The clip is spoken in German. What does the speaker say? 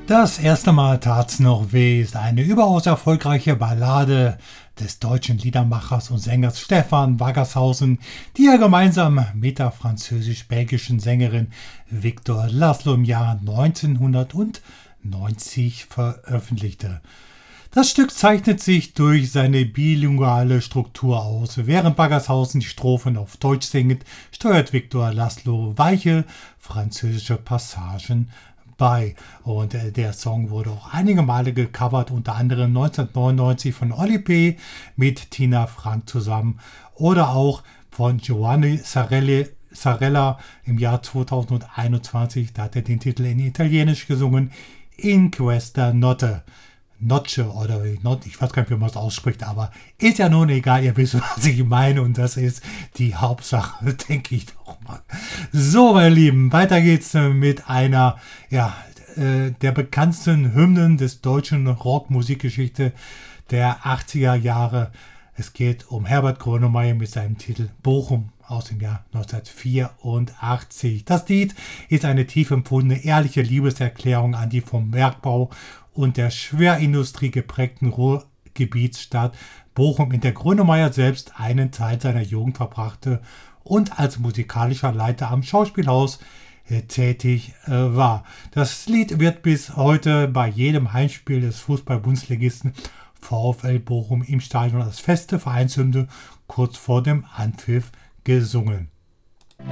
Das erste Mal tat's noch weh ist eine überaus erfolgreiche Ballade des deutschen Liedermachers und Sängers Stefan Waggershausen, die er gemeinsam mit der französisch-belgischen Sängerin Victor Laszlo im Jahr 1990 veröffentlichte. Das Stück zeichnet sich durch seine bilinguale Struktur aus. Während Waggershausen die Strophen auf Deutsch singt, steuert Victor Laszlo weiche französische Passagen bei. Und der Song wurde auch einige Male gecovert, unter anderem 1999 von Oli P. mit Tina Frank zusammen oder auch von Giovanni Sarella im Jahr 2021. Da hat er den Titel in Italienisch gesungen, In Questa Notte. Noce oder not, ich weiß gar nicht, wie man es ausspricht, aber ist ja nun egal, ihr wisst, was ich meine und das ist die Hauptsache, denke ich doch mal. So, meine Lieben, weiter geht's mit einer, der bekanntesten Hymnen des deutschen Rockmusikgeschichte der 80er Jahre. Es geht um Herbert Grönemeyer mit seinem Titel Bochum aus dem Jahr 1984. Das Lied ist eine tief empfundene, ehrliche Liebeserklärung an die vom Bergbau und der Schwerindustrie geprägten Ruhrgebietsstadt Bochum, in der Grönemeyer selbst einen Teil seiner Jugend verbrachte und als musikalischer Leiter am Schauspielhaus tätig war. Das Lied wird bis heute bei jedem Heimspiel des Fußball-Bundesligisten VfL Bochum im Stadion als feste Vereinshymne kurz vor dem Anpfiff gesungen.